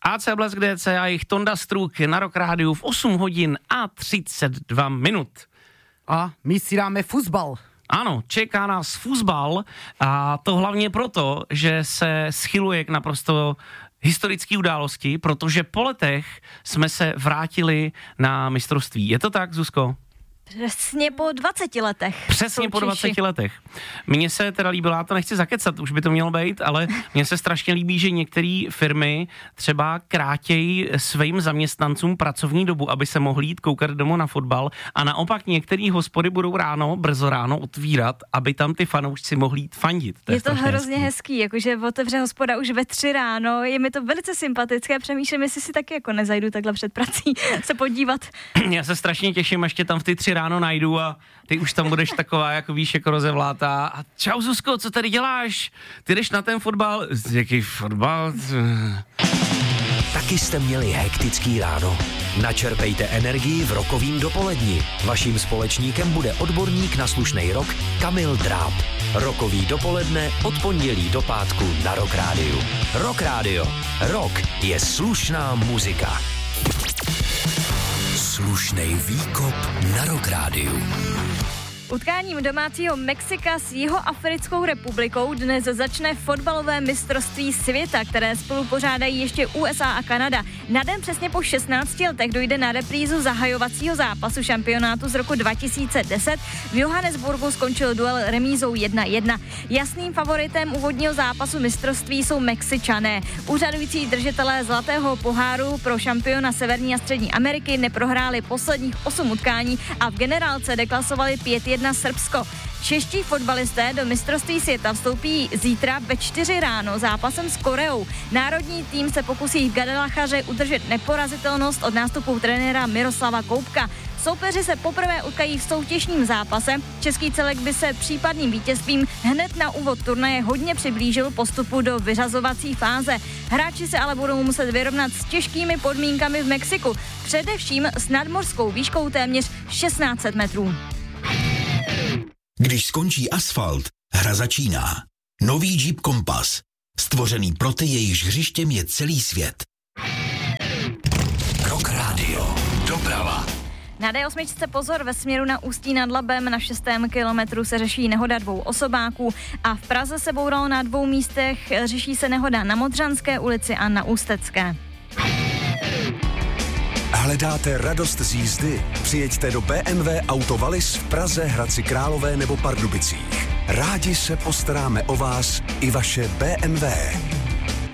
AC Blesk DC a jejich Tonda Strůk na Rock Rádiu v 8 hodin a 32 minut. A my si dáme fuzbal. Ano, čeká nás fuzbal a to hlavně proto, že se schyluje k naprosto historické události, protože po letech jsme se vrátili na mistrovství. Je to tak, Zuzko? Přesně po 20 letech. Přesně po 20 letech. Mně se teda líbilo, já to nechci zakecat, už by to mělo být, ale mně se strašně líbí, že některé firmy třeba krátějí svým zaměstnancům pracovní dobu, aby se mohli jít koukat domů na fotbal, a naopak některé hospody budou brzo ráno otvírat, aby tam ty fanoušci mohli jít fandit. Je to hrozně hezký, jakože otevře hospoda už ve 3 ráno, je mi to velice sympatické, přemýšlím, jestli si taky jako nezajdu takhle před prací se podívat. Já se strašně těším, až tě tam v ty 3 ráno najdu a ty už tam budeš taková, jako víš, jako rozevlátá. A čau, Zuzko, co tady děláš? Ty jdeš na ten fotbal? Jaký fotbal? Taky jste měli hektický ráno? Načerpejte energii v rokovým dopoledni. Vaším společníkem bude odborník na slušnej rock Kamil Dráb. Rokový dopoledne od pondělí do pátku na Rock Rádiu. Rock Rádio. Rock je slušná muzika. Slušnej výkop na Rock Rádiu. Utkáním domácího Mexika s Jihoafrickou republikou dnes začne fotbalové mistrovství světa, které spolu pořádají ještě USA a Kanada. Na den přesně po 16 letech dojde na reprízu zahajovacího zápasu šampionátu z roku 2010. V Johannesburgu skončil duel remízou 1-1. Jasným favoritem úvodního zápasu mistrovství jsou Mexičané. Úřadující držitelé zlatého poháru pro šampiona Severní a Střední Ameriky neprohráli posledních 8 utkání a v generálce deklasovali 5-1 Srbsko. Čeští fotbalisté do mistrovství světa vstoupí zítra ve 4 ráno zápasem s Koreou. Národní tým se pokusí v Guadalajaře udržet neporazitelnost od nástupu trenéra Miroslava Koubka. Soupeři se poprvé utkají v soutěžním zápase. Český celek by se případným vítězstvím hned na úvod turnaje hodně přiblížil postupu do vyřazovací fáze. Hráči se ale budou muset vyrovnat s těžkými podmínkami v Mexiku, především s nadmořskou výškou téměř 1600 metrů. Když skončí asfalt, hra začíná. Nový Jeep Compass. Stvořený pro ty, jejichž hřištěm je celý svět. Rock Radio. Doprava. Na D8 pozor, ve směru na Ústí nad Labem na 6. kilometru se řeší nehoda 2 osobáků a v Praze se bouralo na 2 místech, řeší se nehoda na Modřanské ulici a na Ústecké. Hledáte radost z jízdy? Přijeďte do BMW Auto Wallis v Praze, Hradci Králové nebo Pardubicích. Rádi se postaráme o vás i vaše BMW.